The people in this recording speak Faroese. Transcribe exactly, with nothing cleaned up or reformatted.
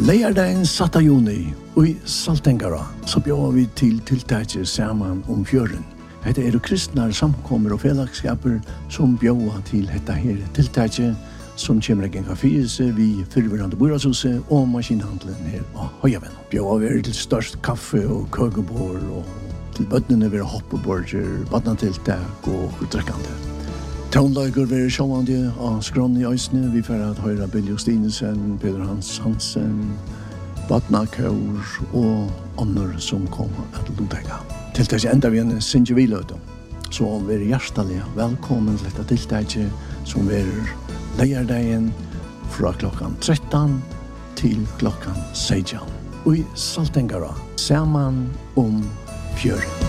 Leierdagen satta juni og i Saltengara så bjør vi til tiltaket saman om fjøren. Hette er kristne samkommer og fellagskaper som bjør til dette her tiltaket som kommer en kaffeise vi fyrverande boradshuset og maskinhandelen her på Høyaven. Bjør vi til størst kaffe og køkebord og til bøttene vi har hoppeborger, badnatiltak og utrekkende. Tonlager vil sjåvande av skrån i øysene. Vi får at høyre Bill Justinesen, Peter Hans Hansen, Badna Kaur og andre som kommer at lutega. Til dess enda vi en sinjeviløte. Så vi er hjertelig velkommen til dette tiltaket som vi er leierdagen fra klokkan tretton til klokkan seksten. Og i Saltengara, saman om fjøren.